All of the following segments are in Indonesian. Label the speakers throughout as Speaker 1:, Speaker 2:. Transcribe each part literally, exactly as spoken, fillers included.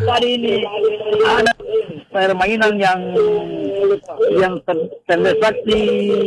Speaker 1: tadi ini ada permainan yang yang ter, terletak di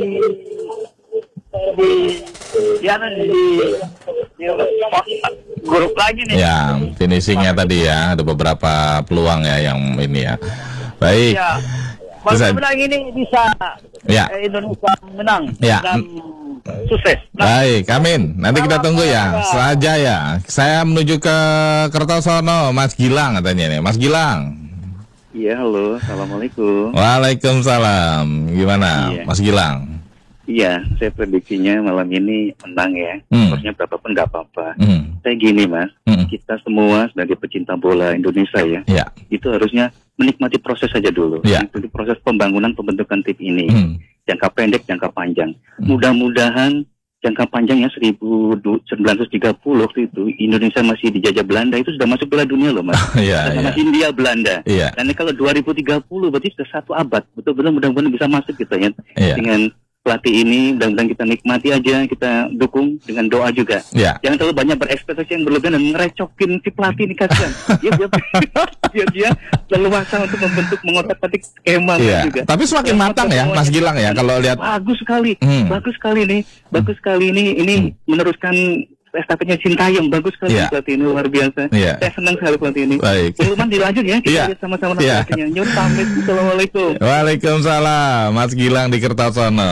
Speaker 1: di ya di, di grup lagi nih.
Speaker 2: Ya, finishingnya tadi ya, ada beberapa peluang ya yang ini ya. Baik.
Speaker 1: Ya.
Speaker 2: Bisa
Speaker 1: menang ini bisa
Speaker 2: ya.
Speaker 1: Indonesia menang
Speaker 2: ya.
Speaker 1: dan sukses. Nah,
Speaker 2: baik, amin. Nanti kita tunggu ya. Saja ya. Saya menuju ke Kertosono, Mas Gilang katanya nih. Mas Gilang.
Speaker 3: Iya, halo. Assalamualaikum.
Speaker 2: Waalaikumsalam. Gimana,
Speaker 3: iya.
Speaker 2: Mas Gilang?
Speaker 3: Iya, saya prediksinya malam ini menang ya.
Speaker 2: Hmm.
Speaker 3: Harusnya berapapun nggak apa-apa.
Speaker 2: Hmm.
Speaker 3: Saya gini, Mas.
Speaker 2: Hmm.
Speaker 3: Kita semua sebagai pecinta bola Indonesia ya.
Speaker 2: Ya.
Speaker 3: Itu harusnya menikmati proses saja dulu.
Speaker 2: Ya.
Speaker 3: Menikmati proses pembangunan pembentukan tim ini.
Speaker 2: Hmm.
Speaker 3: Jangka pendek, jangka panjang.
Speaker 2: Hmm.
Speaker 3: Mudah-mudahan jangka panjangnya seribu sembilan ratus tiga puluh waktu itu Indonesia masih dijajah Belanda, itu sudah masuk Piala Dunia loh, Mas.
Speaker 2: Iya,
Speaker 3: sama
Speaker 2: iya.
Speaker 3: Hindia Belanda.
Speaker 2: Iya.
Speaker 3: Dan kalau dua ribu tiga puluh berarti sudah satu abad. Betul-betul mudah-mudahan bisa masuk gitu ya.
Speaker 2: Iya.
Speaker 3: Dengan pelatih ini, mudah-mudahan kita nikmati aja, kita dukung dengan doa juga.
Speaker 2: Iya.
Speaker 3: Jangan terlalu banyak berekspektasi yang berlebihan dan ngerecokin si pelatih ini, kasihan. Dia dia dia, dia leluasa untuk membentuk mengotak-atik skema
Speaker 2: Iya.
Speaker 3: juga.
Speaker 2: Tapi semakin
Speaker 3: Skema
Speaker 2: matang ya,
Speaker 3: semuanya.
Speaker 2: Mas Gilang ya, kalau lihat.
Speaker 3: Bagus sekali,
Speaker 2: Hmm.
Speaker 3: bagus sekali nih, bagus sekali ini, ini meneruskan estafetnya Sintayong, bagus sekali
Speaker 2: Iya.
Speaker 3: pelatih ini, luar biasa.
Speaker 2: Iya.
Speaker 3: Saya senang sekali pelatih ini.
Speaker 2: Baik.
Speaker 3: Pengumuman dilanjut ya, kita
Speaker 2: Iya.
Speaker 3: lihat sama-sama
Speaker 2: Iya.
Speaker 3: pelatihnya. Nyun pamit, assalamualaikum.
Speaker 2: Waalaikumsalam, Mas Gilang di Kertosono.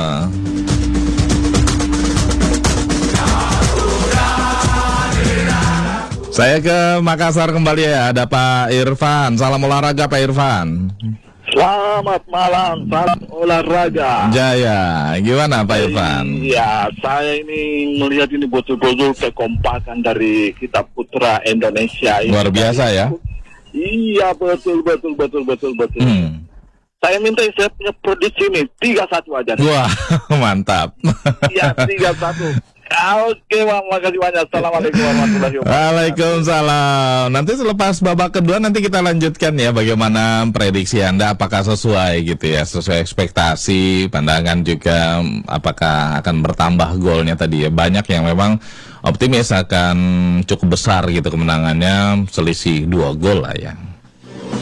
Speaker 2: Saya ke Makassar kembali ya, ada Pak Irfan. Salam olahraga Pak Irfan.
Speaker 4: Selamat malam, salam olahraga.
Speaker 2: Jaya, gimana Pak Irfan?
Speaker 4: Iya, saya ini melihat ini betul-betul kekompakan dari kita putra Indonesia. Ini
Speaker 2: Luar biasa ya.
Speaker 4: Iya, betul, betul, betul, betul, betul.
Speaker 2: Hmm.
Speaker 4: Saya minta saya punya prediksi ini tiga satu aja. Nih.
Speaker 2: Wah, mantap.
Speaker 4: Iya, tiga satu. Oke, Bang, makasih banyak. Assalamualaikum warahmatullahi wabarakatuh.
Speaker 2: Waalaikumsalam. Nanti selepas babak kedua nanti kita lanjutkan ya bagaimana prediksi Anda, apakah sesuai gitu ya, sesuai ekspektasi, pandangan juga apakah akan bertambah golnya tadi ya. Banyak yang memang optimis akan cukup besar gitu kemenangannya, selisih dua gol lah ya.